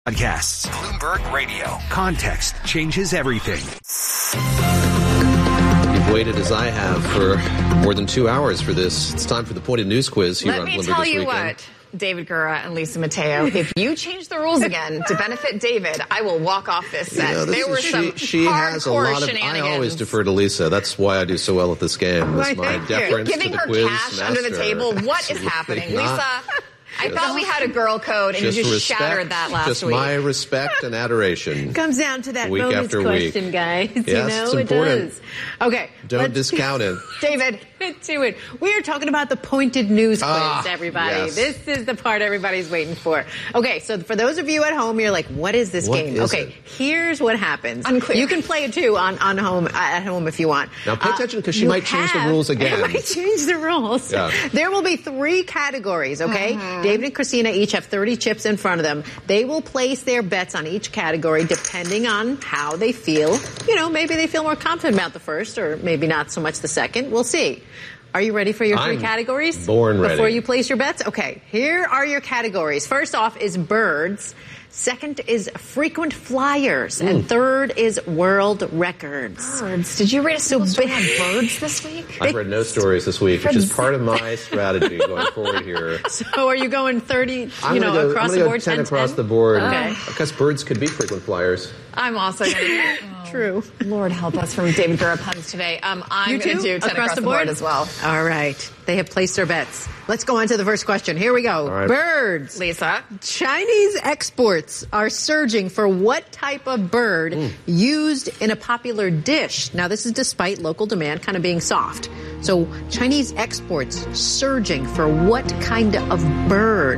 Podcasts. Bloomberg Radio. Context changes everything. You've waited, as I have, for more than 2 hours for this. It's time for the Pointed News Quiz here on Bloomberg this weekend. Let me tell you what, David Gura and Lisa Mateo, if you change the rules again to benefit David, I will walk off this set. You know, there were some she has a lot of. I always defer to Lisa. That's why I do so well at this game. It's my deference giving to the her quiz cash master. under the table. What is happening, Lisa? I thought we had a girl code, and you just shattered that last week. Just my respect and adoration. Comes down to that week bonus after question, week. Guys. Yes, you know, it's important. It does. Okay. Don't discount it. David, get to it. We are talking about the Pointed News Quiz, everybody. Yes. This is the part everybody's waiting for. Okay, so for those of you at home, you're like, what is this game? Okay, here's what happens. Unclear. You can play it, too, at home if you want. Now, pay attention, because she might change the rules again. I might change the rules. Yeah. There will be 3 categories, okay? David and Christina each have 30 chips in front of them. They will place their bets on each category depending on how they feel. You know, maybe they feel more confident about the first or maybe not so much the second. We'll see. Are you ready for your 3 categories? Born ready. Before you place your bets? Okay, here are your categories. First off is birds. Second is frequent flyers. And third is world records. Birds. Did you read a story on birds this week? I've read no stories this week, which is part of my strategy going forward here. So are you going 30, across the board? I'm going to go 10 across the board. Okay. Because birds could be frequent flyers. I'm also going to True. Lord help us from David Gura puns today. I'm going to do 10 across the board as well. All right. They have placed their bets. Let's go on to the first question. Here we go. Right. Birds. Lisa. Chinese exports are surging for what type of bird used in a popular dish? Now, this is despite local demand kind of being soft. So Chinese exports surging for what kind of bird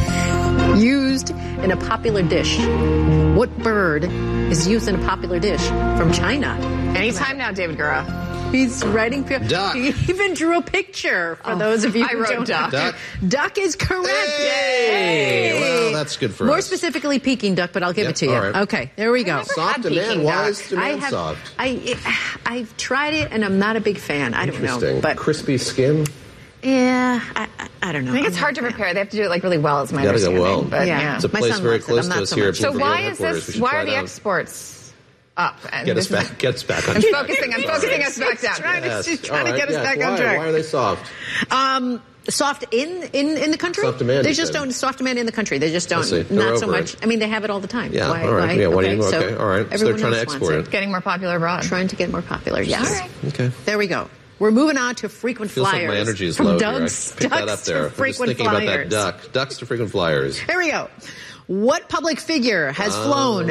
used in a popular dish? What bird is used in a popular dish from China? Anytime now, David Gura. He's writing. Duck. He even drew a picture for those of you I who wrote don't duck. know. Duck is correct. Hey! Well, that's good for More us. specifically Peking duck, but I'll give it to you. all right. Okay, there we go. Soft demand. Why is demand soft? I've tried it, and I'm not a big fan. I don't know. Interesting. But crispy skin? yeah, I don't know. I think it's hard to prepare. They have to do it really well, is my Gotta go understanding. well. But Yeah. It's a My place son very likes it. close I'm to not us so here at much. So Bloomberg why Radio is headquarters. We this? should Why try are the it out. exports up? And Get us back on I'm track. focusing us back down. She's trying to get us back on Why track. are they soft? Soft in the country? Soft demand, They you just said. don't. Soft demand in the country. They just I don't. see. They're Not so over much. it. I mean, they have it all the time. Yeah, Why, all right. why? Yeah, what do okay, you know? so Okay, all right. So they're everyone trying to else wants export it. it. Getting more popular abroad. Trying to get more popular. Yes. All right. Okay. There we go. We're moving on to frequent Feels flyers. like my energy is From low ducks, here. I picked that up ducks there. to I'm just frequent thinking flyers. about that duck. Ducks to frequent flyers. Here we go. What public figure has flown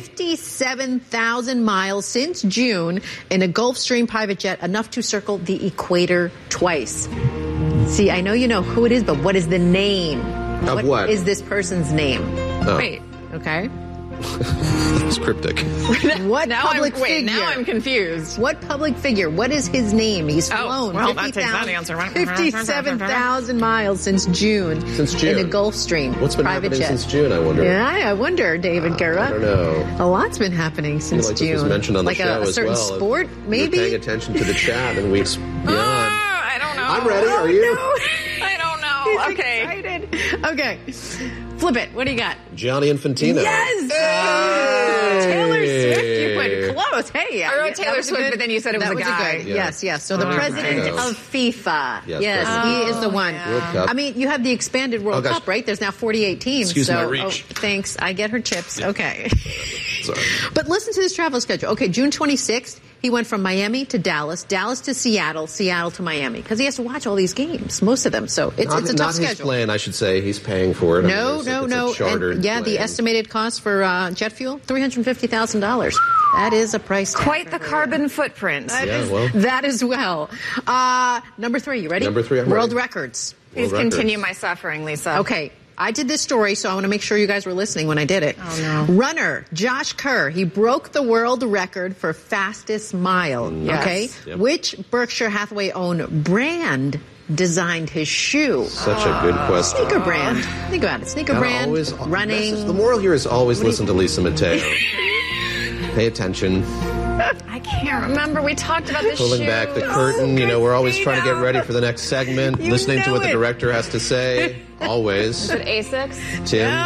57,000 miles since June in a Gulfstream private jet, enough to circle the equator twice? See, I know you know who it is, but what is the name? Of what? What is this person's name? Oh. Wait. Okay. It's cryptic. What Now public figure? now I'm confused. What public figure? What is his name? He's Oh, flown well, that takes that answer. 57,000 miles since June. Since June. In a Gulfstream What's been private happening jet. since June, I wonder? Yeah, I wonder, David Gura. I don't know. A lot's been happening since like June. this was mentioned on the like show a as certain well. sport, If maybe? You're paying attention to the chat in weeks beyond. I don't know. I'm ready. Are you? I don't know. He's Okay. excited. Okay. Flip it. What do you got? Gianni Infantino. Yes! Taylor Swift. You went close. Hey. I wrote Taylor Swift, but then you said it was that a was guy. a good. Yeah. Yes. So the Oh, president right. of FIFA. Yes, he is the one. World Cup. I mean, you have the expanded World gosh. Cup, right? There's now 48 teams. Excuse so, my reach. Thanks. I get her chips. Okay. Sorry. But listen to this travel schedule. Okay, June 26th, he went from Miami to Dallas, Dallas to Seattle, Seattle to Miami, because he has to watch all these games, most of them. So it's a tough not schedule. his plane, I should say. He's paying for it. No. It's a chartered And, yeah, the plane. estimated cost for jet fuel, $350,000. That is a price tag. Quite the carbon footprint. Yeah, well. That as well. Number 3, you ready? Number 3, I'm World ready. records. Please World continue records. my suffering, Lisa. Okay. I did this story, so I want to make sure you guys were listening when I did it. Oh, no. Runner Josh Kerr, he broke the world record for fastest mile. Yes. Okay. Yep. Which Berkshire Hathaway-owned brand designed his shoe? Such a good question. Sneaker brand. Think about it. Sneaker Gotta brand, always- running. The moral here is always listen to Lisa Mateo. Pay attention. I can't remember. We talked about this Pulling shoe. back the curtain. You know, we're always trying to get ready for the next segment. You Listening to know what the it. director has to say. Always. Is it Asics? Tim. No, it's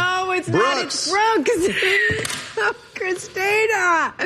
it's not. It's Brooks. Oh, Christina.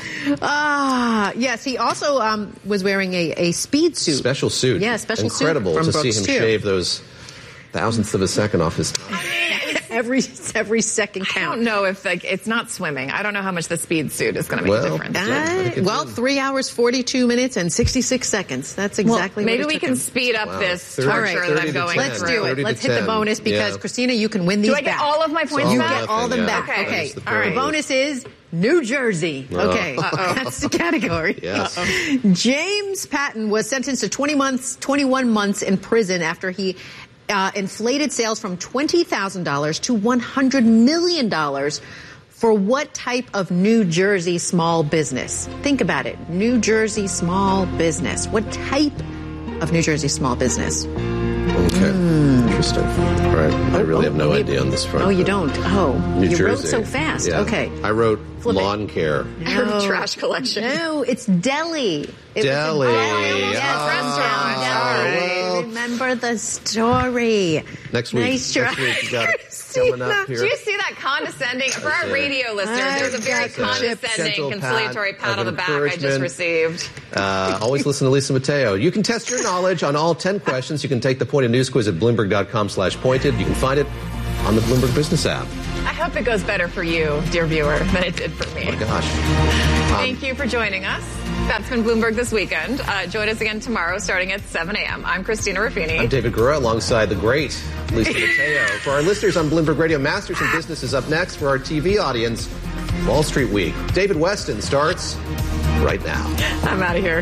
Yes, he also was wearing a speed suit. Special suit. Yeah, special Incredible suit. Incredible to see him shave those thousandths of a second off his time. Every second count. I don't know if it's not swimming. I don't know how much the speed suit is going to make a difference. 3 hours, 42 minutes, and 66 seconds. That's exactly maybe what we can speed up this torture that I'm going Let's through. do it. Let's hit the bonus because, Christina, you can win these back. Do I get all of my points You back? get all of them back. Okay. All right. The bonus is New Jersey. Okay. That's the category. Yes. James Patton was sentenced to 21 months in prison after he inflated sales from $20,000 to $100 million for what type of New Jersey small business? Think about it. New Jersey small business. What type of New Jersey small business? Okay. Interesting. All right. I really have no idea on this front. Oh, you don't? Oh. New Jersey. You wrote so fast. Yeah. Okay. I wrote lawn care. No. Trash collection. No, it's deli. Deli. Restaurant. Well, remember the story. Next week. Nice try. Next week you got it coming up here. Do you see that condescending? For our radio listeners, there's a very condescending, conciliatory pat on the back I just received. Always listen to Lisa Mateo. You can test your knowledge on all 10 questions. You can take the Pointed News Quiz at Bloomberg.com/pointed. You can find it on the Bloomberg Business app. I hope it goes better for you, dear viewer, than it did for me. Oh, my gosh. Thank you for joining us. That's been Bloomberg This Weekend. Join us again tomorrow starting at 7 a.m. I'm Christina Ruffini. I'm David Gura alongside the great Lisa Mateo. For our listeners on Bloomberg Radio, Masters in Business is up next. For our TV audience, Wall Street Week. David Weston starts right now. I'm out of here.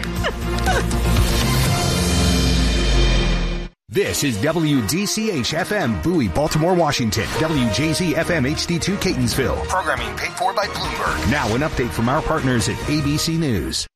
This is WDCH-FM, Bowie, Baltimore, Washington. WJZ-FM HD2, Catonsville. Programming paid for by Bloomberg. Now an update from our partners at ABC News.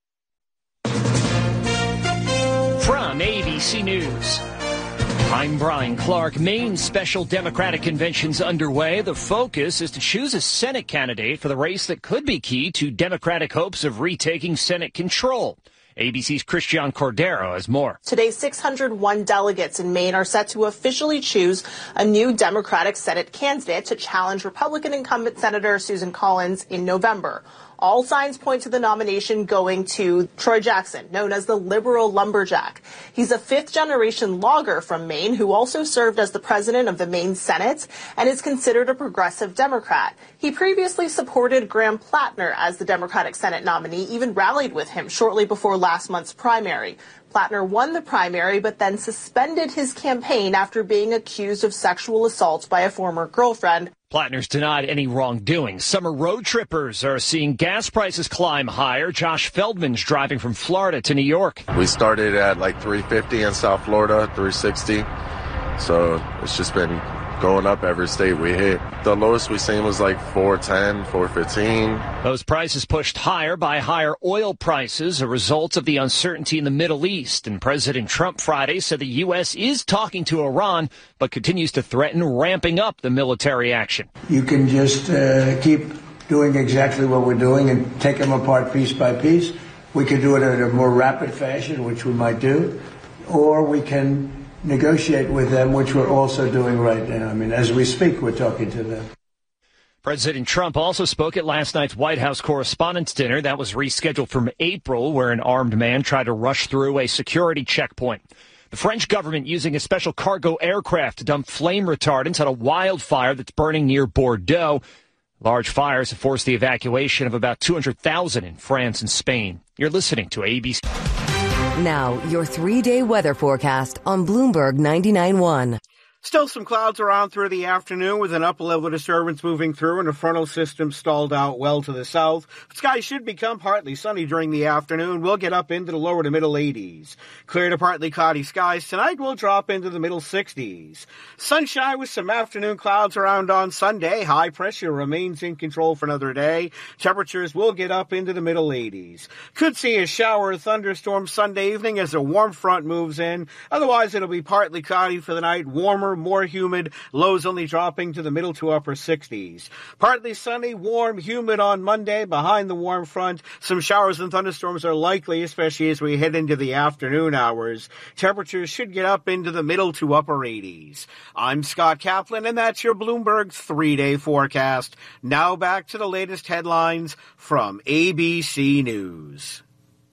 From ABC News, I'm Brian Clark. Maine's special Democratic convention's underway. The focus is to choose a Senate candidate for the race that could be key to Democratic hopes of retaking Senate control. ABC's Christian Cordero has more. Today, 601 delegates in Maine are set to officially choose a new Democratic Senate candidate to challenge Republican incumbent Senator Susan Collins in November. All signs point to the nomination going to Troy Jackson, known as the liberal lumberjack. He's a fifth-generation logger from Maine who also served as the president of the Maine Senate and is considered a progressive Democrat. He previously supported Graham Plattner as the Democratic Senate nominee, even rallied with him shortly before last month's primary. Plattner won the primary, but then suspended his campaign after being accused of sexual assault by a former girlfriend. Plattner's denied any wrongdoing. Summer road trippers are seeing gas prices climb higher. Josh Feldman's driving from Florida to New York. We started at like $3.50 in South Florida, $3.60. So it's just been going up every state we hit. The lowest we seen was like $4.10, $4.15. Those prices pushed higher by higher oil prices, a result of the uncertainty in the Middle East. And President Trump Friday said the U.S. is talking to Iran, but continues to threaten ramping up the military action. You can just keep doing exactly what we're doing and take them apart piece by piece. We could do it in a more rapid fashion, which we might do, or we can negotiate with them, which we're also doing right now. I mean, as we speak, we're talking to them. President Trump also spoke at last night's White House Correspondents' Dinner. That was rescheduled from April, where an armed man tried to rush through a security checkpoint. The French government using a special cargo aircraft to dump flame retardants on a wildfire that's burning near Bordeaux. Large fires have forced the evacuation of about 200,000 in France and Spain. You're listening to ABC. Now, your 3-day weather forecast on Bloomberg 99.1. Still some clouds around through the afternoon with an upper-level disturbance moving through and a frontal system stalled out well to the south. Skies should become partly sunny during the afternoon. We'll get up into the lower to middle 80s. Clear to partly cloudy skies tonight will drop into the middle 60s. Sunshine with some afternoon clouds around on Sunday. High pressure remains in control for another day. Temperatures will get up into the middle 80s. Could see a shower or thunderstorm Sunday evening as a warm front moves in. Otherwise, it'll be partly cloudy for the night, warmer warmer, more humid, lows only dropping to the middle to upper 60s. Partly sunny, warm, humid on Monday behind the warm front. Some showers and thunderstorms are likely, especially as we head into the afternoon hours. Temperatures should get up into the middle to upper 80s. I'm Scott Kaplan, and that's your Bloomberg 3-day forecast. Now back to the latest headlines from ABC News.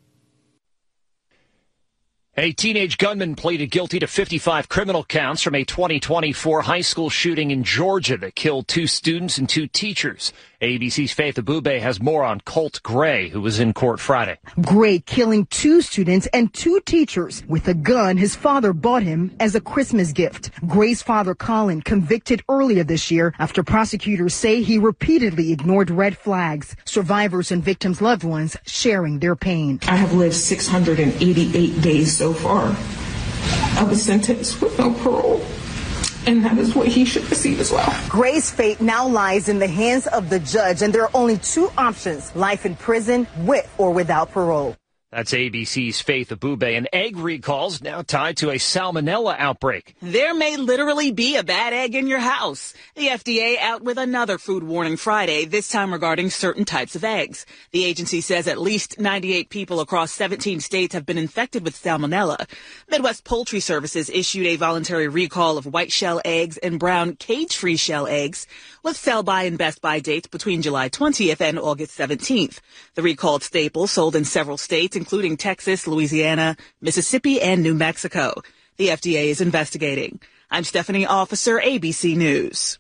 A teenage gunman pleaded guilty to 55 criminal counts from a 2024 high school shooting in Georgia that killed 2 students and 2 teachers. ABC's Faith Abube has more on Colt Gray, who was in court Friday. Gray killing 2 students and 2 teachers with a gun his father bought him as a Christmas gift. Gray's father, Colin, convicted earlier this year after prosecutors say he repeatedly ignored red flags. Survivors and victims' loved ones sharing their pain. I have lived 688 days so far. I was sentenced with no parole. And that is what he should receive as well. Gray's fate now lies in the hands of the judge, and there are only 2 options: life in prison with or without parole. That's ABC's Faith Abube. And egg recalls now tied to a salmonella outbreak. There may literally be a bad egg in your house. The FDA out with another food warning Friday, this time regarding certain types of eggs. The agency says at least 98 people across 17 states have been infected with salmonella. Midwest Poultry Services issued a voluntary recall of white shell eggs and brown cage-free shell eggs with sell-by and best-by dates between July 20th and August 17th. The recalled staples sold in several states, including Texas, Louisiana, Mississippi, and New Mexico. The FDA is investigating. I'm Stephanie Officer, ABC News.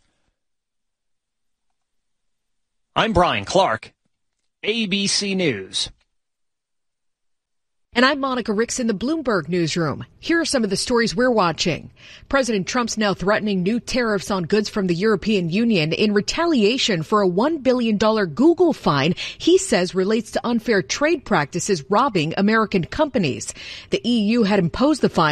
I'm Brian Clark, ABC News. And I'm Monica Ricks in the Bloomberg Newsroom. Here are some of the stories we're watching. President Trump's now threatening new tariffs on goods from the European Union in retaliation for a $1 billion Google fine he says relates to unfair trade practices robbing American companies. The EU had imposed the fine